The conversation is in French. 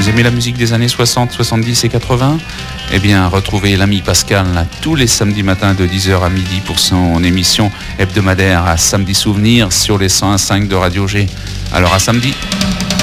Vous aimez la musique des années 60, 70 et 80 ? Eh bien, retrouvez l'ami Pascal là, tous les samedis matins de 10h à midi pour son émission hebdomadaire à Samedi Souvenir sur les 101.5 de Radio G. Alors à samedi.